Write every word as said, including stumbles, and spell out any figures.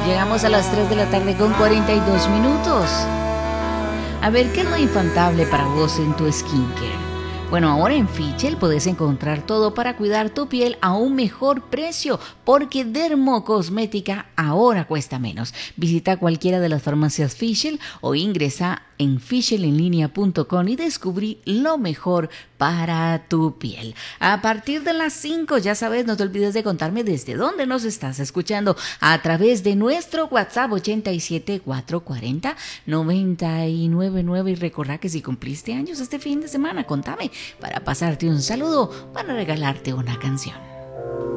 Llegamos a las tres de la tarde con cuarenta y dos minutos. A ver, ¿qué es lo infaltable para vos en tu skincare? Bueno, ahora en Fischl puedes encontrar todo para cuidar tu piel a un mejor precio, porque Dermocosmética ahora cuesta menos. Visita cualquiera de las farmacias Fischl o ingresa en fischl en línea punto com y descubrí lo mejor para tu piel. A partir de las cinco, ya sabes, no te olvides de contarme desde dónde nos estás escuchando a través de nuestro WhatsApp ochenta y siete, cuatrocientos cuarenta, noventa y nueve nueve. Y recordá que si cumpliste años este fin de semana, contame para pasarte un saludo, para regalarte una canción.